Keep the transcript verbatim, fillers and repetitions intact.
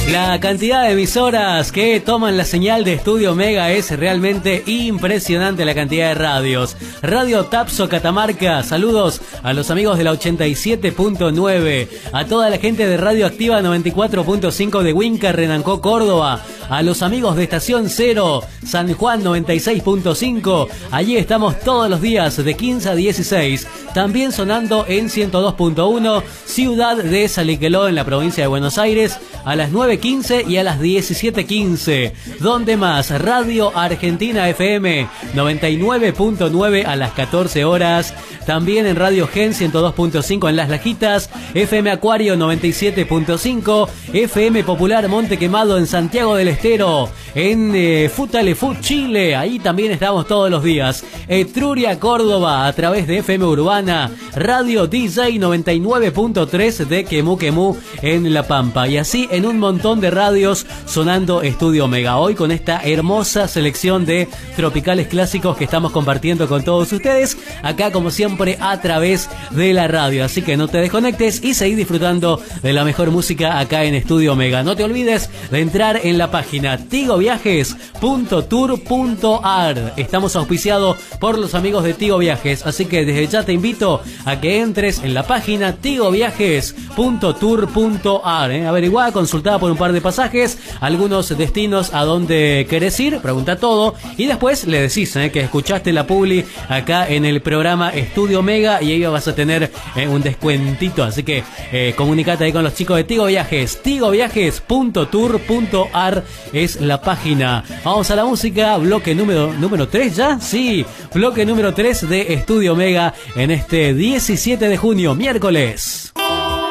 La cantidad de emisoras que toman la señal de Estudio Mega es realmente impresionante, la cantidad de radios. Radio Tapso Catamarca, saludos a los amigos de la ochenta y siete punto nueve, a toda la gente de Radio Activa noventa y cuatro punto cinco de Huinca, Renancó, Córdoba, a los amigos de Estación Cero, San Juan noventa y seis punto cinco, allí estamos todos los días de quince a dieciséis, también sonando en ciento dos punto uno, Ciudad de Saliqueló en la provincia de Buenos Aires, a las nueve quince y a las diecisiete quince. ¿Dónde más? Radio Argentina F M noventa y nueve punto nueve a las catorce horas. También en Radio Gen ciento dos punto cinco en Las Lajitas, F M Acuario noventa y siete punto cinco, F M Popular Monte Quemado en Santiago del Estero, en eh, Futalefut Chile, ahí también estamos todos los días. Etruria Córdoba a través de F M Urbana, Radio D J noventa y nueve punto tres de Quemú Quemú en La Pampa, y así en un montón de radios sonando Estudio Mega. Hoy con esta hermosa selección de tropicales clásicos que estamos compartiendo con todos ustedes, acá como siempre a través de la radio. Así que no te desconectes y seguí disfrutando de la mejor música acá en Estudio Mega. No te olvides de entrar en la página tigo viajes punto tour punto ar. Estamos auspiciados por los amigos de Tigo Viajes, así que desde ya te invito a que entres en la página tigo viajes punto tour punto ar. ¿eh? Averiguá, consultá por un par de pasajes, algunos destinos a donde querés ir, pregunta todo y después le decís ¿eh? que escuchaste la publi acá en el programa Estudio Mega y ahí vas a tener eh, un descuentito, así que eh, comunicate ahí con los chicos de Tigo Viajes. tigo viajes punto tour punto ar es la página. Vamos a la música, bloque número número tres ya, sí, bloque número tres de Estudio Mega en este diecisiete de junio, miércoles.